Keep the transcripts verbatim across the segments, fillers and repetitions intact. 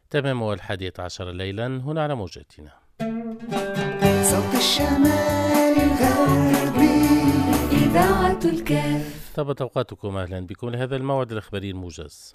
تمام والحادية عشر ليلا هنا على موجتنا. صوت الشمال الغربي إذاعة الكاف. طابت أوقاتكم، أهلا بكم لهذا الموعد الإخباري الموجز.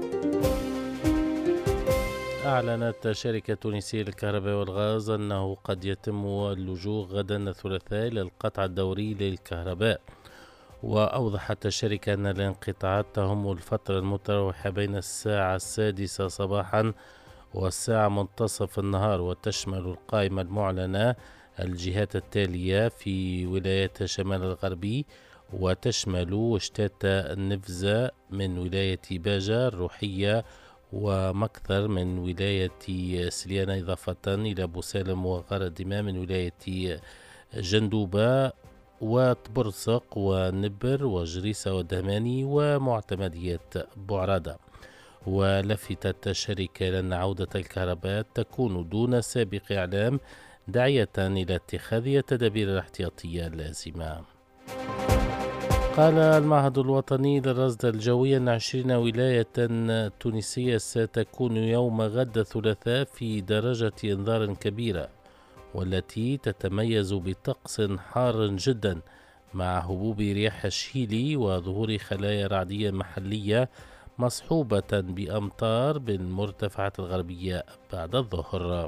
أعلنت شركة تونسية للكهرباء والغاز أنه قد يتم اللجوء غدا الثلاثاء للقطع الدوري للكهرباء، وأوضحت الشركة أن الانقطاعات تهم الفترة المتراوحة بين الساعة السادسة صباحا والساعة منتصف النهار، وتشمل القائمة المعلنة الجهات التالية في ولاية شمال الغربي، وتشمل وشتاتا النفزة من ولاية باجة الروحية ومكثر من ولاية سليانة، إضافة إلى بوسالم وغار الدماء من ولاية جندوبة وطبرسق ونبر وجريسة ودهماني ومعتمدية بوعرادة. ولفتت الشركة إلى أن عودة الكهرباء تكون دون سابق إعلام، داعية إلى اتخاذ التدابير الاحتياطية اللازمة. قال المعهد الوطني للرصد الجوي أن عشرين ولاية تونسية ستكون يوم غد الثلاثاء في درجة إنذار كبيرة، والتي تتميز بطقس حار جدا مع هبوب رياح الشيلي وظهور خلايا رعدية محلية مصحوبة بأمطار بالمرتفعات الغربية بعد الظهر.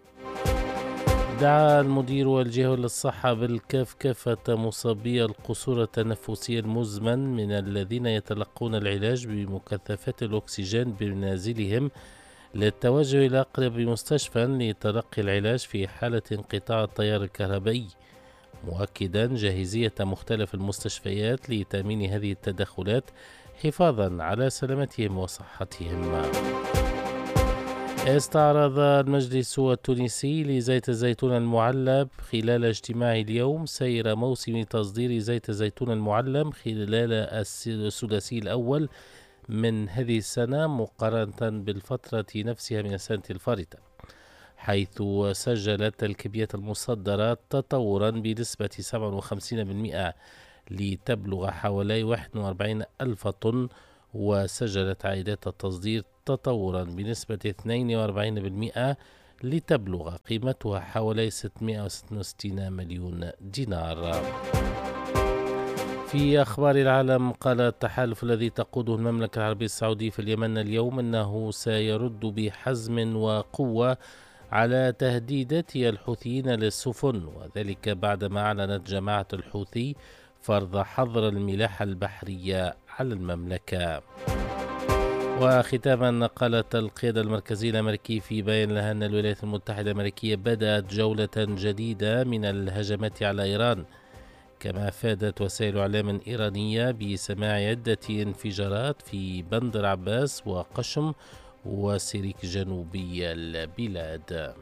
دعا المدير الجهوي للصحة بالكاف كافة مصابي القصور التنفسي المزمن من الذين يتلقون العلاج بمكثفات الأكسجين بمنازلهم للتوجه إلى أقرب مستشفى لتلقي العلاج في حالة انقطاع التيار الكهربائي، مؤكدا جاهزية مختلف المستشفيات لتأمين هذه التدخلات حفاظا على سلامتهم وصحتهم. استعرض المجلس التونسي لزيت الزيتون المعلب خلال اجتماعه اليوم سير موسم تصدير زيت الزيتون المعلب خلال الثلاثي الأول من هذه السنة مقارنة بالفترة نفسها من السنة الفارطة، حيث سجلت الكميات المصدرة تطورا بنسبة سبعة وخمسين بالمئة لتبلغ حوالي واحد وأربعين ألف طن، وسجلت عائدات التصدير تطورا بنسبة اثنين وأربعين بالمئة لتبلغ قيمتها حوالي ستمائة وستة وستين مليون دينار. في أخبار العالم، قال التحالف الذي تقوده المملكة العربية السعودية في اليمن اليوم أنه سيرد بحزم وقوة على تهديدات الحوثيين للسفن، وذلك بعدما أعلنت جماعة الحوثي فرض حظر الملاحة البحرية على المملكة. وختاما، قالت القيادة المركزية الأمريكي في بيان لها أن الولايات المتحدة الأمريكية بدأت جولة جديدة من الهجمات على إيران، كما أفادت وسائل إعلام إيرانية بسماع عدة انفجارات في بندر عباس وقشم وسيريك جنوبي البلاد.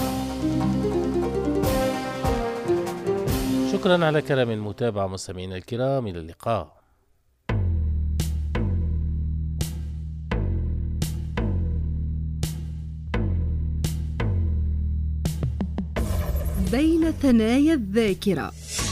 شكرا على كرم المتابعة مستمعينا الكرام، إلى اللقاء. بين ثنايا الذاكرة.